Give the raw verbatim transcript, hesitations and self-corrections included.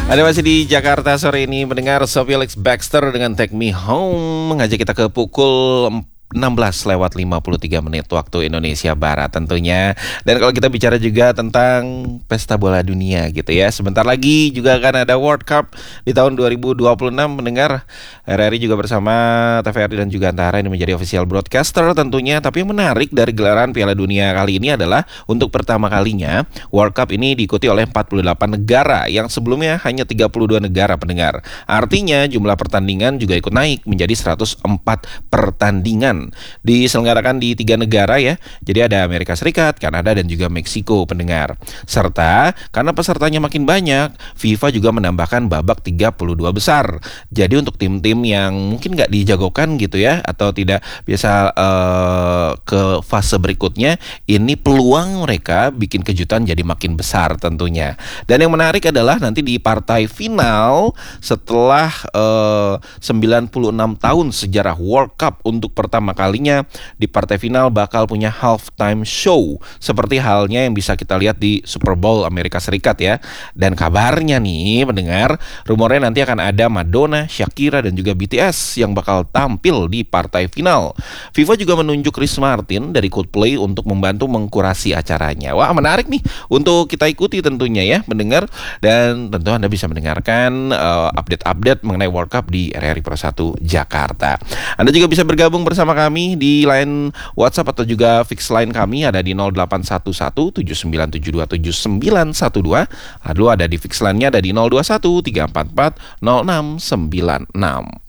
Ada masih di Jakarta sore ini mendengar Sophie Alex Baxter dengan Take Me Home mengajak kita ke pukul enam belas lewat lima puluh tiga menit waktu Indonesia Barat tentunya. Dan kalau kita bicara juga tentang pesta bola dunia gitu ya, sebentar lagi juga akan ada World Cup di tahun dua ribu dua puluh enam. Mendengar R R I juga bersama T V R I dan juga Antara ini menjadi official broadcaster tentunya. Tapi yang menarik dari gelaran Piala Dunia kali ini adalah untuk pertama kalinya World Cup ini diikuti oleh empat puluh delapan negara yang sebelumnya hanya tiga puluh dua negara pendengar. Artinya jumlah pertandingan juga ikut naik menjadi seratus empat pertandingan. Diselenggarakan di tiga negara ya. Jadi ada Amerika Serikat, Kanada dan juga Meksiko pendengar. Serta karena pesertanya makin banyak, FIFA juga menambahkan babak tiga puluh dua besar. Jadi untuk tim-tim yang mungkin nggak dijagokan gitu ya, atau tidak biasa uh, ke fase berikutnya, ini peluang mereka bikin kejutan jadi makin besar tentunya. Dan yang menarik adalah nanti di partai final setelah uh, sembilan puluh enam tahun sejarah World Cup untuk pertama kalinya di partai final bakal punya halftime show seperti halnya yang bisa kita lihat di Super Bowl Amerika Serikat ya. Dan kabarnya nih mendengar rumornya nanti akan ada Madonna, Shakira dan juga B T S yang bakal tampil di partai final. FIFA juga menunjuk Chris Martin dari Coldplay untuk membantu mengkurasi acaranya. Wah, menarik nih untuk kita ikuti tentunya ya mendengar, dan tentu Anda bisa mendengarkan uh, update-update mengenai World Cup di R R I Pro satu Jakarta. Anda juga bisa bergabung bersama kami di line WhatsApp atau juga fix line kami ada di nol delapan satu satu tujuh sembilan tujuh dua tujuh sembilan satu dua. Lalu ada di fix line-nya ada di nol dua satu tiga empat empat nol enam sembilan enam.